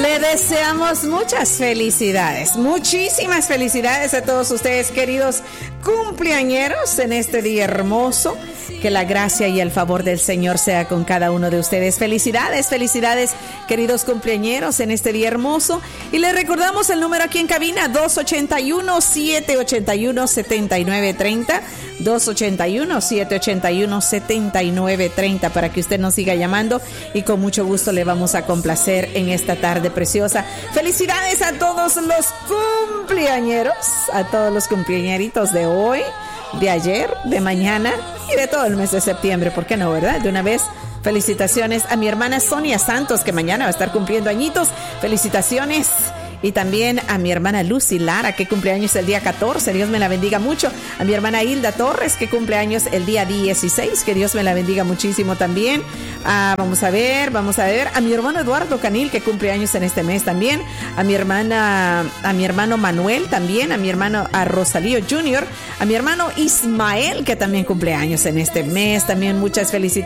Le deseamos muchas felicidades, muchísimas felicidades a todos ustedes, queridos cumpleañeros, en este día hermoso. Que la gracia y el favor del Señor sea con cada uno de ustedes. Felicidades, felicidades, queridos cumpleañeros, en este día hermoso. Y les recordamos el número aquí en cabina, 281-781-7930. 281-781-7930 para que usted nos siga llamando y con mucho gusto le vamos a complacer en esta tarde preciosa. Felicidades a todos los cumpleañeros, a todos los cumpleañeritos de hoy, de ayer, de mañana y de todo el mes de septiembre, ¿por qué no, verdad? De una vez, felicitaciones a mi hermana Sonia Santos, que mañana va a estar cumpliendo añitos. Felicitaciones. Y también a mi hermana Lucy Lara, que cumple años el día 14, Dios me la bendiga mucho. A mi hermana Hilda Torres, que cumple años el día 16, que Dios me la bendiga muchísimo también. Vamos a ver. A mi hermano Eduardo Canil, que cumple años en este mes también. A mi hermano Manuel también. A Rosalío Jr., a mi hermano Ismael, que también cumple años en este mes. También muchas felicidades.